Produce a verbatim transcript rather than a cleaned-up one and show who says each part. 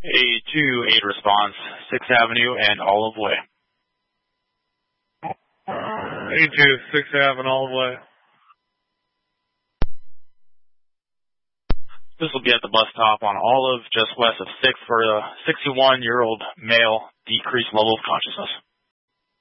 Speaker 1: A two eight response, sixth Avenue and Olive Way.
Speaker 2: A two, sixth Avenue, Olive Way.
Speaker 1: This will be at the bus stop on Olive, just west of sixth for a sixty-one-year-old male, decreased level of consciousness.